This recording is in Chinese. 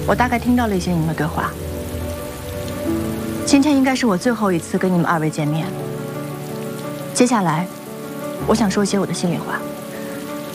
我大概听到了一些你们的对话。今天应该是我最后一次跟你们二位见面。接下来，我想说一些我的心里话。